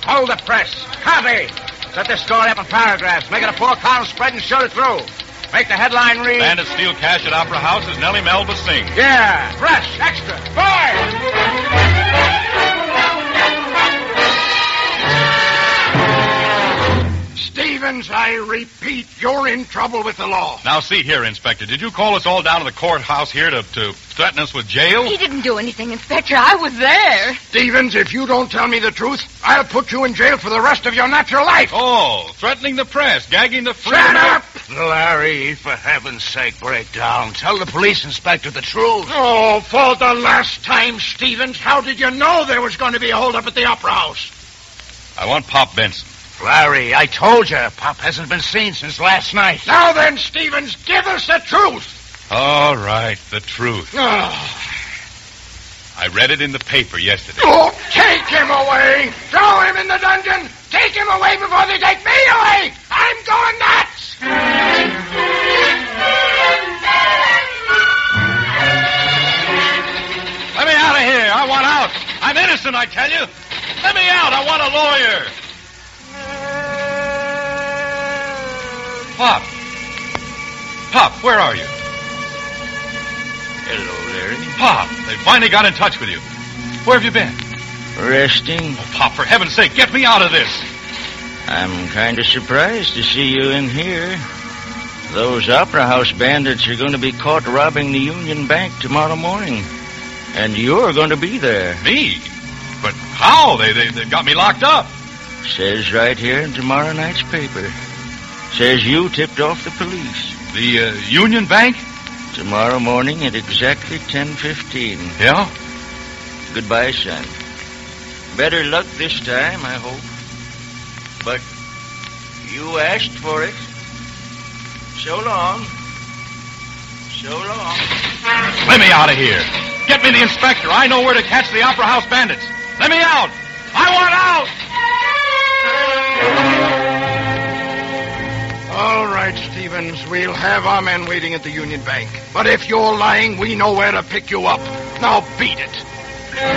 Hold the press. Copy. Set this story up in paragraphs. Make it a 4-column spread and shoot it through. Make the headline read... Bandits steal cash at Opera House as Nellie Melba sings. Yeah. Fresh. Extra. Boy! Stevens, I repeat, you're in trouble with the law. Now, see here, Inspector. Did you call us all down to the courthouse here to threaten us with jail? He didn't do anything, Inspector. I was there. Stevens, if you don't tell me the truth, I'll put you in jail for the rest of your natural life. Oh, threatening the press, gagging the free... Shut up! Larry, for heaven's sake, break down. Tell the police inspector the truth. Oh, for the last time, Stevens, how did you know there was going to be a holdup at the Opera House? I want Pop Benson. Larry, I told you, Pop hasn't been seen since last night. Now then, Stevens, give us the truth. All right, the truth. Oh. I read it in the paper yesterday. Oh, take him away. Throw him in the dungeon. Take him away before they take me away. I'm going nuts. Let me out of here. I want out. I'm innocent, I tell you. Let me out. I want a lawyer. Pop. Pop, where are you? Hello, Larry. Pop, they finally got in touch with you. Where have you been? Resting. Oh, Pop, for heaven's sake, get me out of this. I'm kind of surprised to see you in here. Those Opera House bandits are going to be caught robbing the Union Bank tomorrow morning. And you're going to be there. Me? But how? They've got me locked up. Says right here in tomorrow night's paper. Says you tipped off the police. The Union Bank? Tomorrow morning at exactly 10:15. Yeah? Goodbye, son. Better luck this time, I hope. But you asked for it. So long. So long. Let me out of here. Get me the inspector. I know where to catch the Opera House bandits. Let me out. I want out. All right, Stevens, we'll have our men waiting at the Union Bank. But if you're lying, we know where to pick you up. Now beat it.